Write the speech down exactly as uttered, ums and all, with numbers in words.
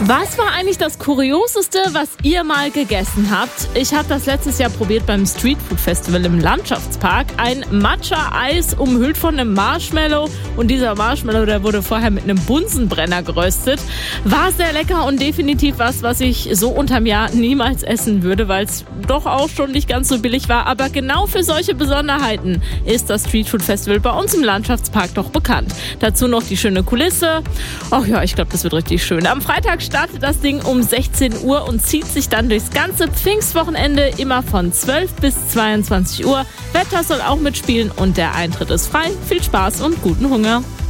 Was war eigentlich das Kurioseste, was ihr mal gegessen habt? Ich habe das letztes Jahr probiert beim Streetfood Festival im Landschaftspark. Ein Matcha-Eis umhüllt von einem Marshmallow. Und dieser Marshmallow, der wurde vorher mit einem Bunsenbrenner geröstet. War sehr lecker und definitiv was, was ich so unterm Jahr niemals essen würde, weil es doch auch schon nicht ganz so billig war. Aber genau für solche Besonderheiten ist das Streetfood Festival bei uns im Landschaftspark doch bekannt. Dazu noch die schöne Kulisse. Ach ja, ich glaube, das wird richtig schön. Am Freitag startet das Ding um sechzehn Uhr und zieht sich dann durchs ganze Pfingstwochenende immer von zwölf bis zweiundzwanzig Uhr. Wetter soll auch mitspielen und der Eintritt ist frei. Viel Spaß und guten Hunger.